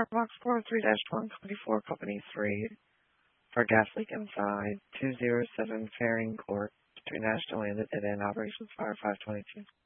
Firebox 43-124, Company 3, for gas leak inside 207 Faring Court, Street National Landed, and in operations fire 522.